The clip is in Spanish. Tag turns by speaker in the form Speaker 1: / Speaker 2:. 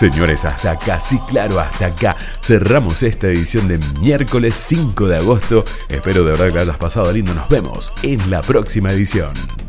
Speaker 1: Señores, hasta acá, sí, claro, hasta acá cerramos esta edición de miércoles 5 de agosto. Espero de verdad que la hayas pasado lindo. Nos vemos en la próxima edición.